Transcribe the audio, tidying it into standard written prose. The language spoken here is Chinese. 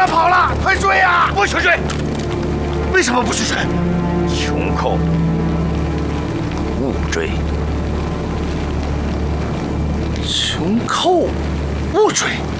他跑了，快追啊！不许追！为什么不许追？ 穷寇勿追。 穷寇勿追。